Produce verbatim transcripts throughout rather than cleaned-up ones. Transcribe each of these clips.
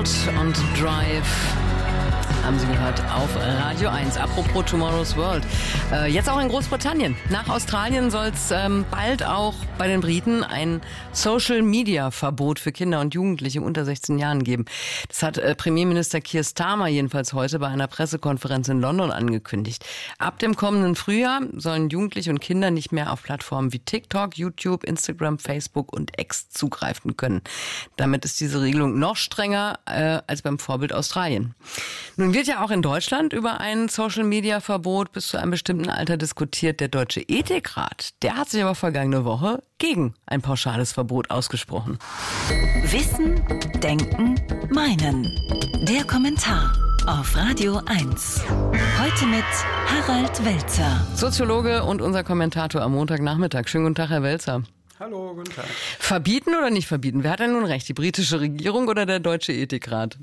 Out und Drive haben Sie gehört auf Radio eins. Apropos Tomorrow's World. Äh, jetzt auch in Großbritannien. Nach Australien soll es ähm, bald auch bei den Briten ein Social-Media-Verbot für Kinder und Jugendliche unter sechzehn Jahren geben. Das hat äh, Premierminister Keir Starmer jedenfalls heute bei einer Pressekonferenz in London angekündigt. Ab dem kommenden Frühjahr sollen Jugendliche und Kinder nicht mehr auf Plattformen wie TikTok, YouTube, Instagram, Facebook und X zugreifen können. Damit ist diese Regelung noch strenger äh, als beim Vorbild Australien. Nun wird ja auch in Deutschland über ein Social-Media-Verbot bis zu einem bestimmten Alter diskutiert. Der Deutsche Ethikrat, der hat sich aber vergangene Woche gegen ein pauschales Verbot ausgesprochen. Wissen, Denken, Meinen. Der Kommentar auf Radio eins. Heute mit Harald Welzer. Soziologe und unser Kommentator am Montagnachmittag. Schönen guten Tag, Herr Welzer. Hallo, guten Tag. Verbieten oder nicht verbieten? Wer hat denn nun recht? Die britische Regierung oder der Deutsche Ethikrat?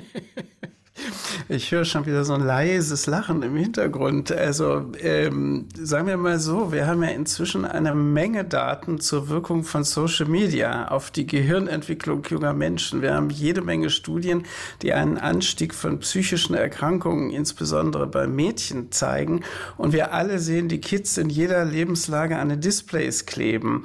Ich höre schon wieder so ein leises Lachen im Hintergrund. Also ähm, sagen wir mal so, wir haben ja inzwischen eine Menge Daten zur Wirkung von Social Media auf die Gehirnentwicklung junger Menschen. Wir haben jede Menge Studien, die einen Anstieg von psychischen Erkrankungen, insbesondere bei Mädchen, zeigen. Und wir alle sehen die Kids in jeder Lebenslage an den Displays kleben.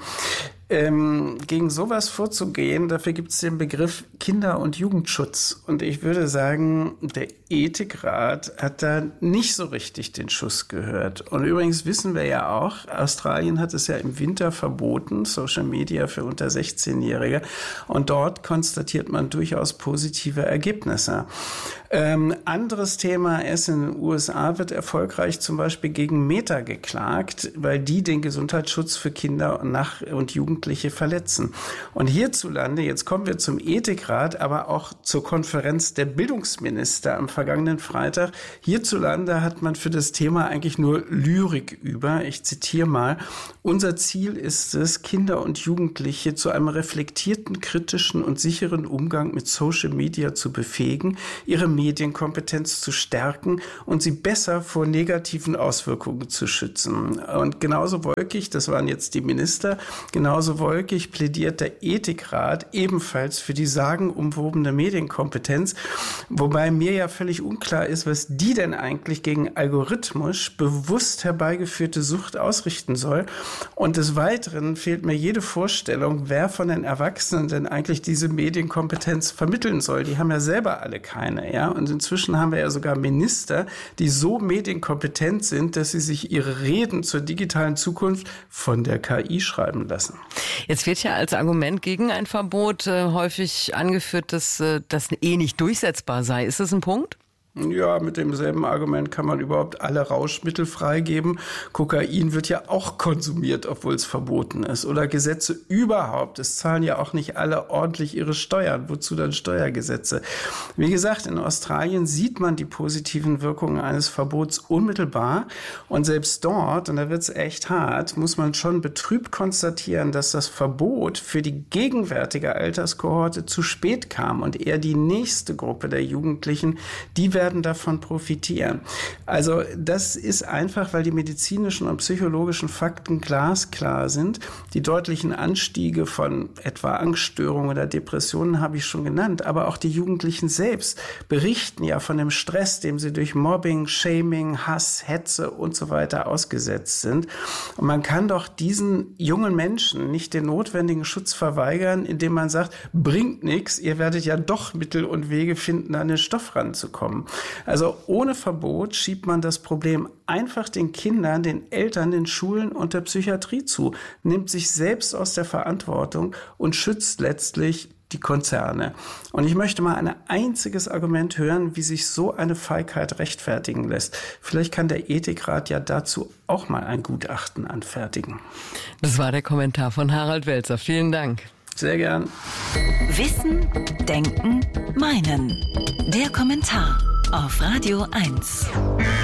Ähm, gegen sowas vorzugehen, dafür gibt es den Begriff Kinder- und Jugendschutz. Und ich würde sagen, der Ethikrat hat da nicht so richtig den Schuss gehört. Und übrigens wissen wir ja auch, Australien hat es ja im Winter verboten, Social Media für unter sechzehnjährige. Und dort konstatiert man durchaus positive Ergebnisse. Ähm, anderes Thema ist, in den U S A wird erfolgreich zum Beispiel gegen Meta geklagt, weil die den Gesundheitsschutz für Kinder und, Nach- und Jugendliche verletzen. Und hierzulande, jetzt kommen wir zum Ethikrat, aber auch zur Konferenz der Bildungsminister am vergangenen Freitag. Hierzulande hat man für das Thema eigentlich nur Lyrik über. Ich zitiere mal: Unser Ziel ist es, Kinder und Jugendliche zu einem reflektierten, kritischen und sicheren Umgang mit Social Media zu befähigen, ihre Medienkompetenz zu stärken und sie besser vor negativen Auswirkungen zu schützen. Und genauso wolkig, das waren jetzt die Minister, genauso wolkig plädiert der Ethikrat ebenfalls für die sagenumwobene Medienkompetenz, wobei mir ja völlig unklar ist, was die denn eigentlich gegen algorithmisch bewusst herbeigeführte Sucht ausrichten soll. Und des Weiteren fehlt mir jede Vorstellung, wer von den Erwachsenen denn eigentlich diese Medienkompetenz vermitteln soll. Die haben ja selber alle keine, ja. Und inzwischen haben wir ja sogar Minister, die so medienkompetent sind, dass sie sich ihre Reden zur digitalen Zukunft von der K I schreiben lassen. Jetzt wird ja als Argument gegen ein Verbot äh, häufig angeführt, dass äh, das eh nicht durchsetzbar sei. Ist das ein Punkt? Ja, mit demselben Argument kann man überhaupt alle Rauschmittel freigeben. Kokain wird ja auch konsumiert, obwohl es verboten ist. Oder Gesetze überhaupt. Es zahlen ja auch nicht alle ordentlich ihre Steuern. Wozu dann Steuergesetze? Wie gesagt, in Australien sieht man die positiven Wirkungen eines Verbots unmittelbar. Und selbst dort, und da wird es echt hart, muss man schon betrübt konstatieren, dass das Verbot für die gegenwärtige Alterskohorte zu spät kam und eher die nächste Gruppe der Jugendlichen, die werden davon profitieren. Also das ist einfach, weil die medizinischen und psychologischen Fakten glasklar sind. Die deutlichen Anstiege von etwa Angststörungen oder Depressionen habe ich schon genannt, aber auch die Jugendlichen selbst berichten ja von dem Stress, dem sie durch Mobbing, Shaming, Hass, Hetze und so weiter ausgesetzt sind. Und man kann doch diesen jungen Menschen nicht den notwendigen Schutz verweigern, indem man sagt, bringt nichts, ihr werdet ja doch Mittel und Wege finden, an den Stoff ranzukommen. Also ohne Verbot schiebt man das Problem einfach den Kindern, den Eltern, den Schulen und der Psychiatrie zu, nimmt sich selbst aus der Verantwortung und schützt letztlich die Konzerne. Und ich möchte mal ein einziges Argument hören, wie sich so eine Feigheit rechtfertigen lässt. Vielleicht kann der Ethikrat ja dazu auch mal ein Gutachten anfertigen. Das war der Kommentar von Harald Welzer. Vielen Dank. Sehr gern. Wissen, Denken, Meinen. Der Kommentar auf Radio eins.